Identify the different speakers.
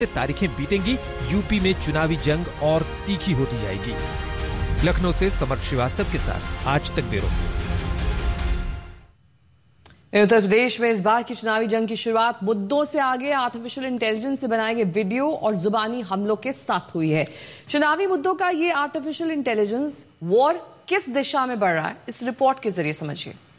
Speaker 1: तारीखें बीतेंगी, यूपी में चुनावी जंग और तीखी होती जाएगी। लखनऊ से समर श्रीवास्तव के साथ आज तक ब्यूरो।
Speaker 2: उत्तर प्रदेश में इस बार की चुनावी जंग की शुरुआत मुद्दों से आगे आर्टिफिशियल इंटेलिजेंस से बनाए गए वीडियो और जुबानी हमलों के साथ हुई है। चुनावी मुद्दों का ये आर्टिफिशियल इंटेलिजेंस वॉर किस दिशा में बढ़ रहा है, इस रिपोर्ट के जरिए समझिए।